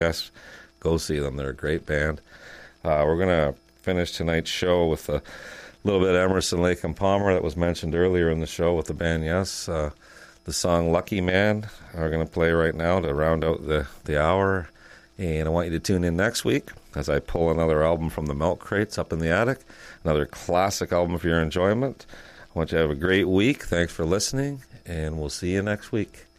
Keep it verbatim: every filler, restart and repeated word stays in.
Yes, go see them. They're a great band. Uh, we're going to finish tonight's show with a little bit of Emerson, Lake and Palmer that was mentioned earlier in the show with the band Yes. Uh, the song Lucky Man we're going to play right now to round out the, the hour. And I want you to tune in next week as I pull another album from the Milk Crates up in the attic, another classic album for your enjoyment. I want you to have a great week. Thanks for listening, and we'll see you next week.